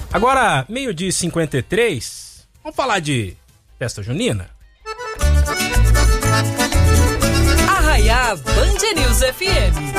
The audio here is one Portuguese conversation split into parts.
Agora, 12h53, vamos falar de festa junina? Arraiá Band News FM.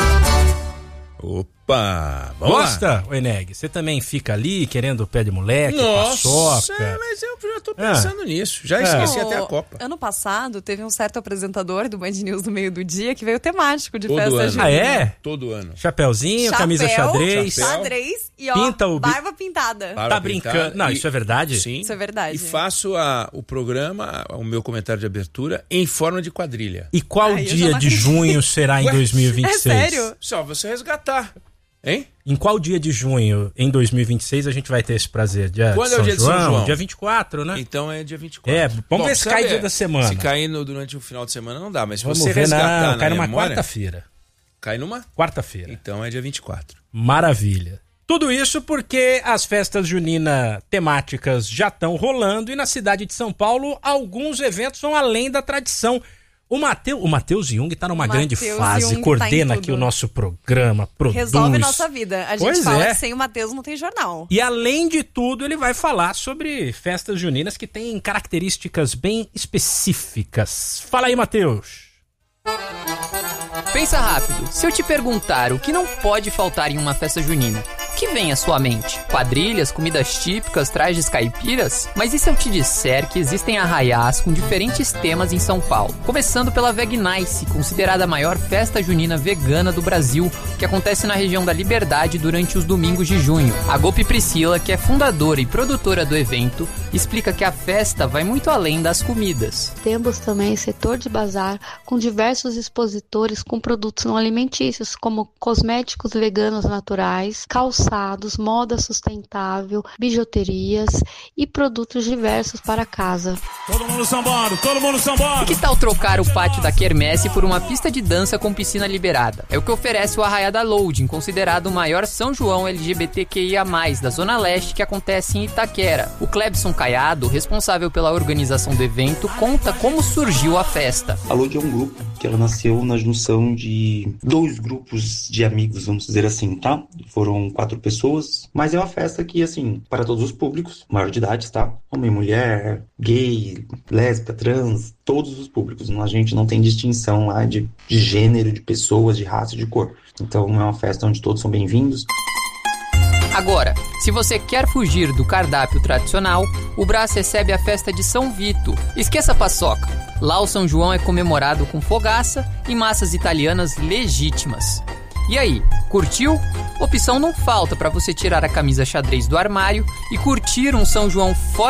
Opa, vamos Gosta, lá. o Eneg? Você também fica ali querendo o pé de moleque, Nossa, paçoca? mas eu já tô pensando nisso. Já esqueci até a Copa. Ano passado, teve um certo apresentador do Band News no meio do dia que veio temático de Todo festa ano. junina. Ah, é? Todo ano. Chapeuzinho, camisa xadrez. Xadrez e ó, Pinta o barba pintada. Barba Tá brincando? Não, isso é verdade? Sim. Isso é verdade. E faço o programa, o meu comentário de abertura, em forma de quadrilha. E qual Ai, eu já dia não de acredito. junho será em Ué, 2026? é sério? Só você resgatar. Hein? Em qual dia de junho, em 2026, a gente vai ter esse prazer? Quando é o dia de São João? Dia 24, né? Então é dia 24. É, vamos ver se cai dia da semana. Se cair durante o final de semana não dá, mas se Vamos você ver, resgatar não, cai na numa memória... quarta-feira. Cai numa? Quarta-feira. Então é dia 24. Maravilha. Tudo isso porque as festas juninas temáticas já estão rolando e na cidade de São Paulo alguns eventos vão além da tradição. O Matheus Jung tá numa grande fase, Jung coordena tá em aqui o tudo. nosso programa, produz. Resolve nossa vida. A gente Pois fala é. que sem o Matheus não tem jornal. E além de tudo, ele vai falar sobre festas juninas que têm características bem específicas. Fala aí, Matheus. Pensa rápido, se eu te perguntar o que não pode faltar em uma festa junina, o que vem à sua mente? Quadrilhas, comidas típicas, trajes caipiras? Mas e se eu te disser que existem arraiás com diferentes temas em São Paulo? Começando pela Vegnice, considerada a maior festa junina vegana do Brasil, que acontece na região da Liberdade durante os domingos de junho. A Golpe Priscila, que é fundadora e produtora do evento, explica que a festa vai muito além das comidas. Temos também setor de bazar com diversos expositores com produtos não alimentícios, como cosméticos veganos naturais, calçados, moda sustentável, bijuterias e produtos diversos para casa. Todo mundo sambando, todo mundo sambando. E que tal trocar o pátio da quermesse por uma pista de dança com piscina liberada? É o que oferece o Arraiá da Loading, considerado o maior São João LGBTQIA+, da Zona Leste, que acontece em Itaquera. O Clebson Caiado, responsável pela organização do evento, conta como surgiu a festa. A Load é um grupo que ela nasceu na junção de 2 grupos de amigos, vamos dizer assim, tá? Foram 4 pessoas, mas é uma festa que, assim, para todos os públicos, maior de idade, tá? Homem, mulher, gay, lésbica, trans, todos os públicos. A gente não tem distinção lá de gênero, de pessoas, de raça, de cor. Então é uma festa onde todos são bem-vindos. Agora, se você quer fugir do cardápio tradicional, o Brás recebe a festa de São Vito. Esqueça a paçoca. Lá o São João é comemorado com fogaça e massas italianas legítimas. E aí, curtiu? Opção não falta para você tirar a camisa xadrez do armário e curtir um São João fora